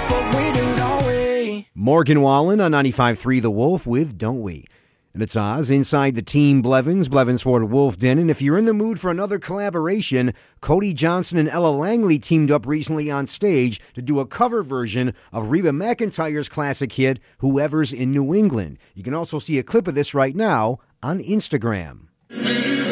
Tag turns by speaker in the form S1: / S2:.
S1: but we do, don't we?
S2: Morgan Wallen on 95.3 The Wolf with Don't We. And it's Oz inside the Team Blevins, Blevins Ford Wolf Den. And if you're in the mood for another collaboration, Cody Johnson and Ella Langley teamed up recently on stage to do a cover version of Reba McEntire's classic hit, Whoever's in New England. You can also see a clip of this right now on Instagram.